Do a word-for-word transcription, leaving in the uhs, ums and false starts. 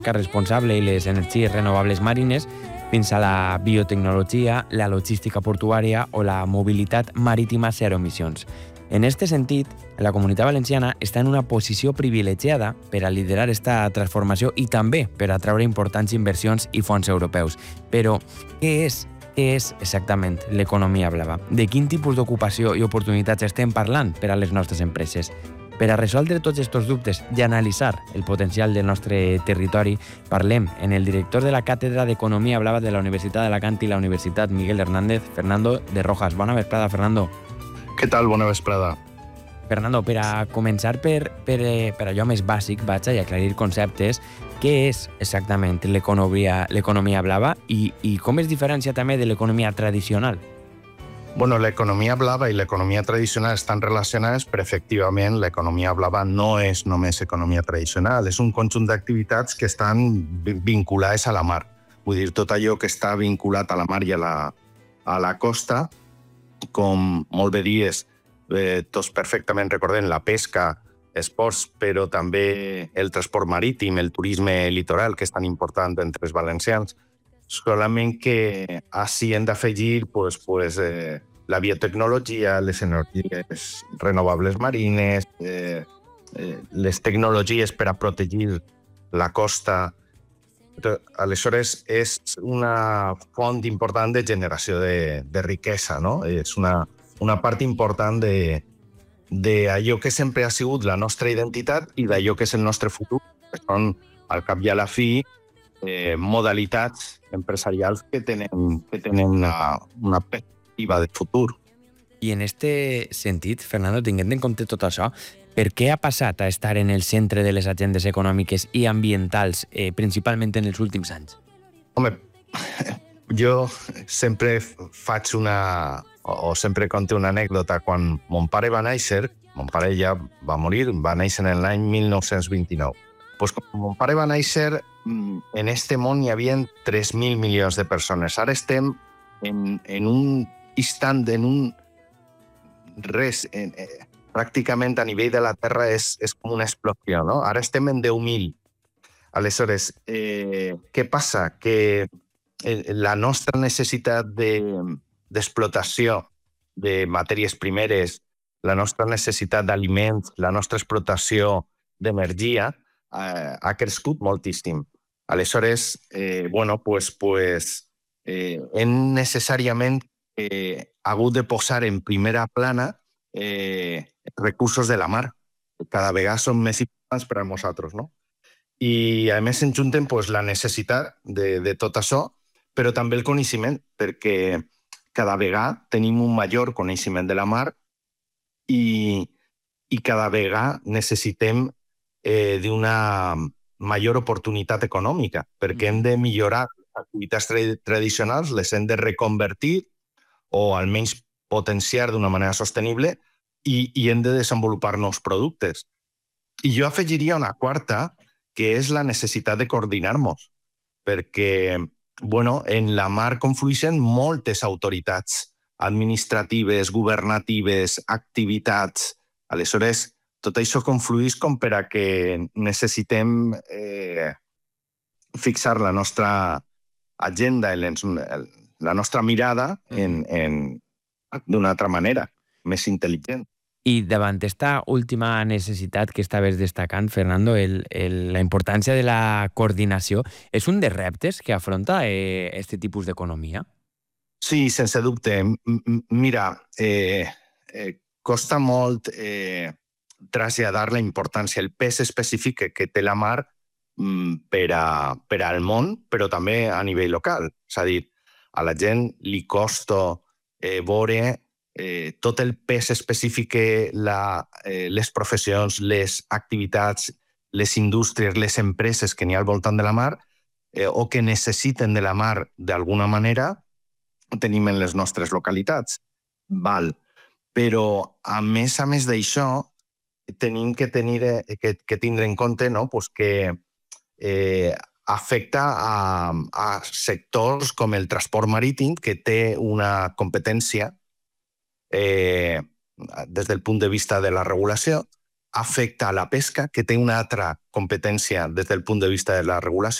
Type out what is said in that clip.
pesca responsable i les energies renovables marines, fins a la biotecnologia, la logística portuària o la mobilitat marítima zero emissions. En aquest sentit, la Comunitat Valenciana està en una posició privilegiada per a liderar aquesta transformació i també per atraure importants inversions i fons europeus. Però, què és, què és exactament l'economia blava? De quin tipus d'ocupació i oportunitats estem parlant per a les nostres empreses? Per a resoldre tots aquests dubtes i analitzar el potencial del nostre territori, parlem en el director de la Càtedra d'Economia Blava de la Universitat d'Alacant i la Universitat Miguel Hernández, Fernando de Rojas. Bona vesprada, Fernando. Què tal? Bona vesprada. Fernando, per a començar per, per, per allò més bàsic, vaig a aclarir conceptes. Què és exactament l'economia l'economia blava i, i com es diferencia també de l'economia tradicional? Bueno, l'economia blava i l'economia tradicional estan relacionades, però efectivament l'economia blava no és només economia tradicional, és un conjunt d'activitats que estan vinculades a la mar. Vull dir, tot allò que està vinculat a la mar i a la, a la costa, com molt bé dies, eh, tots perfectament recordem la pesca, esports, però també el transport marítim, el turisme litoral, que és tan important entre els valencians. Solament que així hem d'afegir pues, pues, eh, la biotecnologia, les energies renovables marines, eh, eh, les tecnologies per a protegir la costa. Aleshores, és una font important de generació de, de riquesa, no? És una, una part important de, d'allò que sempre ha sigut la nostra identitat i d'allò que és el nostre futur, que són, al cap i a la fi, eh, modalitats empresarials que tenen, que tenen una, una perspectiva de futur. I en aquest sentit, Fernando, tinguent en compte tot això, per què ha passat a estar en el centre de les agendes econòmiques i ambientals, eh, principalment en els últims anys? Home, jo sempre faig una... o sempre conto una anècdota. Quan mon pare va néixer, mon pare ja va morir, va néixer en l'any mil nou-cents vint-i-nou. Pues quan mon pare va néixer, en este món hi havia tres mil milions de persones. Ara estem en, en un instant, en un res, en, eh, pràcticament a nivell de la Terra és, és com una explosió, no? Ara estem en deu mil. Aleshores, eh, què passa? Que la nostra necessitat de, d'explotació de matèries primeres, la nostra necessitat d'aliments, la nostra explotació d'energia, eh, ha crescut moltíssim. Aleshores, eh, bueno, pues, pues, eh, hem necessàriament eh, hagut de posar en primera plana eh, recursos de la mar, que cada vegada són més importants per a nosaltres, no? I, a més, ens junten pues, la necessitat de, de tot això, però també el coneixement, perquè cada vegada tenim un major coneixement de la mar i, i cada vegada necessitem eh, d'una major oportunitat econòmica, perquè hem de millorar les activitats tra- tradicionals, les hem de reconvertir o almenys potenciar d'una manera sostenible i, i hem de desenvolupar nous productes. I jo afegiria una quarta, que és la necessitat de coordinar-nos, perquè bueno, en la mar conflueixen moltes autoritats administratives, governatives, activitats. Aleshores, tot això conflueix com per a que necessitem eh, fixar la nostra agenda, la nostra mirada en, en, d'una altra manera, més intel·ligent. I davant aquesta última necessitat que estaves destacant, Fernando, el, el, la importància de la coordinació, és un dels reptes que afronta aquest eh, tipus d'economia? Sí, sense dubte. M- mira, eh, eh, costa molt eh, traslladar la importància, el pes específic que, que té la mar mm, per, a, per al món, però també a nivell local. És a dir, a la gent li costa eh, veure Eh, tot el pes específic que la, eh, les professions, les activitats, les indústries, les empreses que n'hi ha al voltant de la mar eh, o que necessiten de la mar d'alguna manera tenim en les nostres localitats. Val. Però, a més a més d'això, tenim que, tenir, eh, que, que tindre en compte no? pues que eh, afecta a, a sectors com el transport marítim, que té una competència Eh, des del punt de vista de la regulació, afecta a la pesca, que té una altra competència des del punt de vista de la regulació,